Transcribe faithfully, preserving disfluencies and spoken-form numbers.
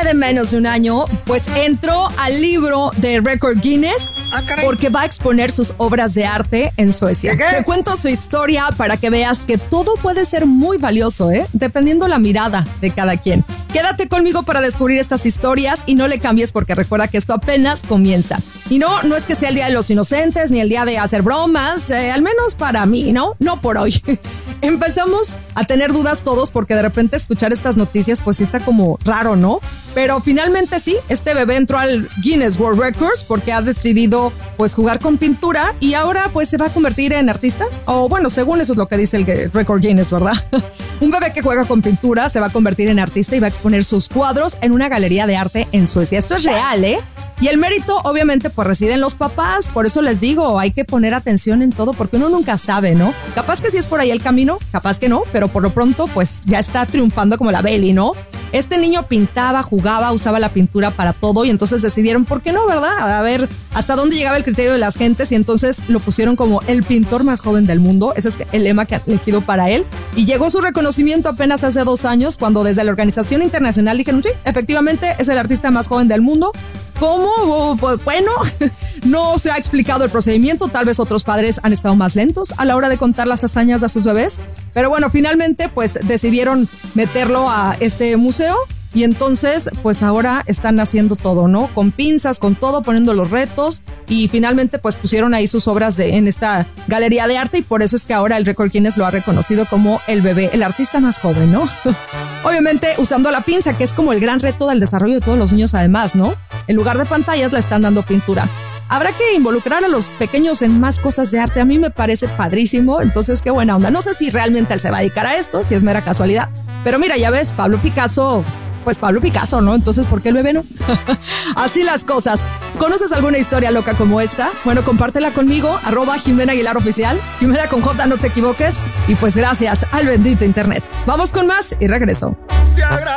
de menos de un año, pues entró al libro de Récord Guinness ah, porque va a exponer sus obras de arte en Suecia. ¿Qué? Te cuento su historia para que veas que todo puede ser muy valioso, ¿eh? Dependiendo la mirada de cada quien. Quédate conmigo para descubrir estas historias y no le cambies porque recuerda que esto apenas comienza. Y no, no es que sea el Día de los Inocentes ni el día de hacer bromas, eh, al menos para mí, ¿no? No por hoy. Empezamos a tener dudas todos porque de repente escuchar estas noticias pues sí está como raro, ¿no? Pero finalmente sí, este bebé entró al Guinness World Records porque ha decidido pues jugar con pintura y ahora pues se va a convertir en artista. O bueno, según eso es lo que dice el Record Guinness, ¿verdad? Un bebé que juega con pintura se va a convertir en artista y va a exponer sus cuadros en una galería de arte en Suecia. Esto es real, ¿eh? Y el mérito, obviamente, pues reside en los papás. Por eso les digo, hay que poner atención en todo porque uno nunca sabe, ¿no? Capaz que sí es por ahí el camino, capaz que no, pero por lo pronto, pues ya está triunfando como la Belly, ¿no? Este niño pintaba, jugaba, usaba la pintura para todo y entonces decidieron, ¿por qué no, verdad? A ver hasta dónde llegaba el criterio de las gentes y entonces lo pusieron como el pintor más joven del mundo. Ese es el lema que han elegido para él. Y llegó su reconocimiento apenas hace dos años cuando desde la organización internacional dijeron, sí, efectivamente es el artista más joven del mundo. ¿Cómo? Bueno, no se ha explicado el procedimiento, tal vez otros padres han estado más lentos a la hora de contar las hazañas de sus bebés, pero bueno, finalmente pues decidieron meterlo a este museo y entonces pues ahora están haciendo todo, ¿no? Con pinzas, con todo, poniendo los retos y finalmente pues pusieron ahí sus obras de, en esta galería de arte y por eso es que ahora el Record Guinness lo ha reconocido como el bebé, el artista más joven, ¿no? Obviamente usando la pinza, que es como el gran reto del desarrollo de todos los niños además, ¿no? En lugar de pantallas le están dando pintura. Habrá que involucrar a los pequeños en más cosas de arte. A mí me parece padrísimo. Entonces, qué buena onda. No sé si realmente él se va a dedicar a esto, si es mera casualidad. Pero mira, ya ves, Pablo Picasso, pues Pablo Picasso, ¿no? Entonces, ¿por qué el bebé no? Así las cosas. ¿Conoces alguna historia loca como esta? Bueno, compártela conmigo, arroba Jimena Aguilar Oficial. Jimena con J, no te equivoques. Y pues gracias al bendito internet. Vamos con más y regreso. Se